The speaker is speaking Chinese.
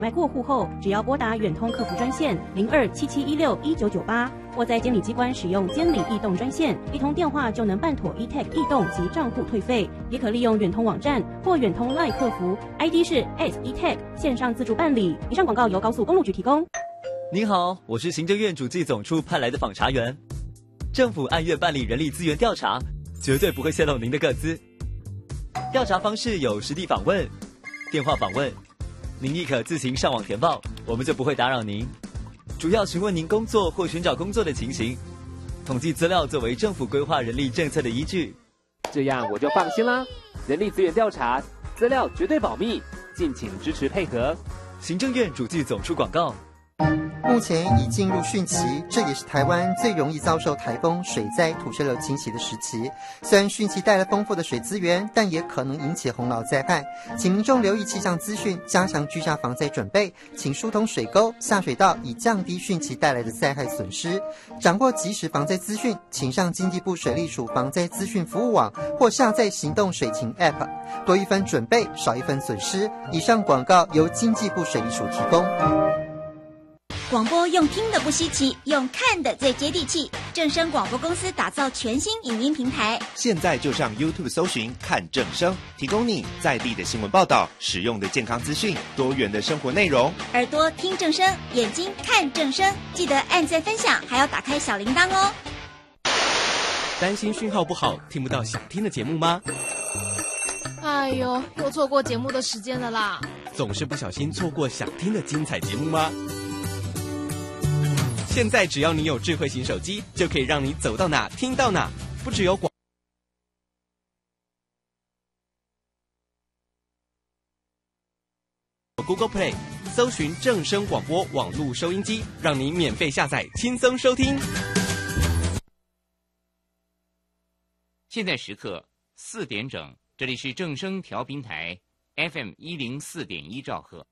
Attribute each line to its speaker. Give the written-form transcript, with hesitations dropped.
Speaker 1: 买过户后，只要拨打远通客服专线0277161998，或在监理机关使用监理异动专线，一通电话就能办妥 eTag 异动及账户退费。也可利用远通网站或远通 LINE 客服 ，ID 是 @eTag 线上自助办理。以上广告由高速公路局提供。
Speaker 2: 您好，我是行政院主计总处派来的访查员。政府按月办理人力资源调查，绝对不会泄露您的个资。调查方式有实地访问、电话访问。您亦可自行上网填报，我们就不会打扰您。主要询问您工作或寻找工作的情形，统计资料作为政府规划人力政策的依据。
Speaker 3: 这样我就放心啦。人力资源调查，资料绝对保密，敬请支持配合。
Speaker 2: 行政院主计总处广告。
Speaker 4: 目前已进入汛期，这也是台湾最容易遭受台风、水灾、土石流侵袭的时期。虽然汛期带来丰富的水资源，但也可能引起洪涝灾害，请民众留意气象资讯，加强居家防灾准备，请疏通水沟、下水道，以降低汛期带来的灾害损失。掌握即时防灾资讯，请上经济部水利署防灾资讯服务网或下载行动水情 App， 多一分准备，少一分损失。以上广告由经济部水利署提供。
Speaker 5: 广播用听的不稀奇，用看的最接地气。正声广播公司打造全新影音平台，
Speaker 6: 现在就上 YouTube 搜寻看正声，提供你在地的新闻报道、实用的健康资讯、多元的生活内容。
Speaker 5: 耳朵听正声，眼睛看正声，记得按赞分享，还要打开小铃铛哦。
Speaker 7: 担心讯号不好，听不到想听的节目吗？
Speaker 8: 哎呦，又错过节目的时间了啦！
Speaker 7: 总是不小心错过想听的精彩节目吗？现在只要你有智慧型手机，就可以让你走到哪听到哪，不只有广。Google Play 搜寻正声广播网络收音机，让你免费下载，轻松收听。
Speaker 9: 现在时刻4点整，这里是正声调频台 FM104.1兆赫。